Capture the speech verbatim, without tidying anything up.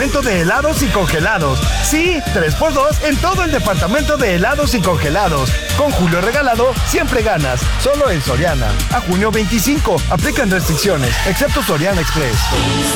departamento de helados y congelados. Sí, tres por dos en todo el departamento de helados y congelados. Con Julio Regalado, siempre ganas. Solo en Soriana. A junio veinticinco. Aplican restricciones, excepto Soriana Express.